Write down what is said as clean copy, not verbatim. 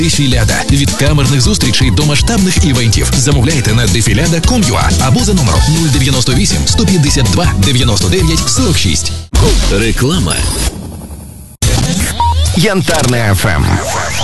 Дефіляда. Від камерних зустрічей до масштабних івентів. Замовляйте на defilada.com.ua або за номером 098 152 99 46. Реклама. Янтарне ФМ.